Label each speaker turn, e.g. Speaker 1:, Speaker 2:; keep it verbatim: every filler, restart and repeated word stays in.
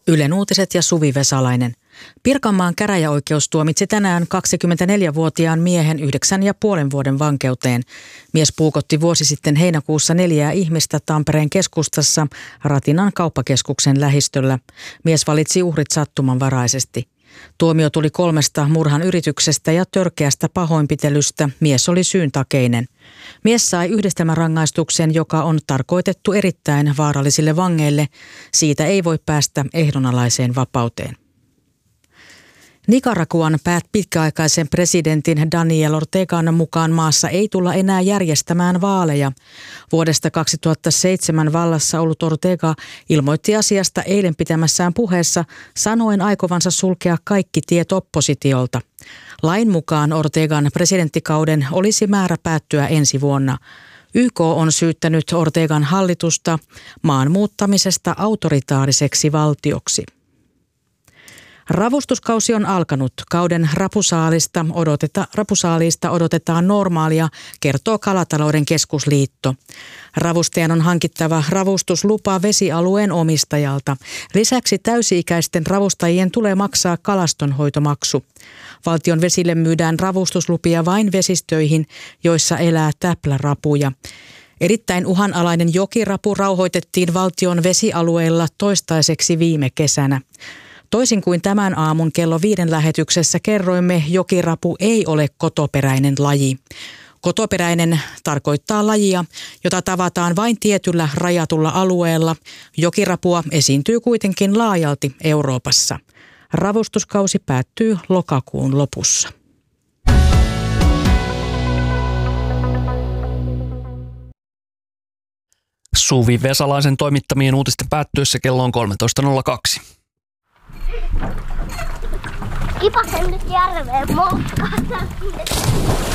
Speaker 1: Ylen uutiset ja Suvi Vesalainen. Pirkanmaan käräjäoikeus tuomitsi tänään kaksikymmentäneljävuotiaan miehen yhdeksän ja puolen vuoden vankeuteen. Mies puukotti vuosi sitten heinäkuussa neljää ihmistä Tampereen keskustassa Ratinan kauppakeskuksen lähistöllä. Mies valitsi uhrit sattumanvaraisesti. Tuomio tuli kolmesta murhan yrityksestä ja törkeästä pahoinpitelystä. Mies oli syyntakeinen. Mies sai yhdistelmärangaistuksen, joka on tarkoitettu erittäin vaarallisille vangeille. Siitä ei voi päästä ehdonalaiseen vapauteen. Nicaraguan päät pitkäaikaisen presidentin Daniel Ortegan mukaan maassa ei tulla enää järjestämään vaaleja. Vuodesta kaksituhattaseitsemän vallassa ollut Ortega ilmoitti asiasta eilen pitämässään puheessa sanoen aikovansa sulkea kaikki tiet oppositiolta. Lain mukaan Ortegan presidenttikauden olisi määrä päättyä ensi vuonna. Y K on syyttänyt Ortegan hallitusta maan muuttamisesta autoritaariseksi valtioksi. Ravustuskausi on alkanut. Kauden rapusaalista, odoteta, rapusaaliista odotetaan normaalia, kertoo Kalatalouden keskusliitto. Ravustajan on hankittava ravustuslupa vesialueen omistajalta. Lisäksi täysi-ikäisten ravustajien tulee maksaa kalastonhoitomaksu. Valtion vesille myydään ravustuslupia vain vesistöihin, joissa elää täplärapuja. Erittäin uhanalainen jokirapu rauhoitettiin valtion vesialueella toistaiseksi viime kesänä. Toisin kuin tämän aamun kello viiden lähetyksessä kerroimme, jokirapu ei ole kotoperäinen laji. Kotoperäinen tarkoittaa lajia, jota tavataan vain tietyllä rajatulla alueella. Jokirapua esiintyy kuitenkin laajalti Euroopassa. Ravustuskausi päättyy lokakuun lopussa.
Speaker 2: Suvi Vesalaisen toimittamien uutisten päättyessä kello on kolmetoista nolla kaksi.
Speaker 3: Kipasen nyt järveen moskahtaa.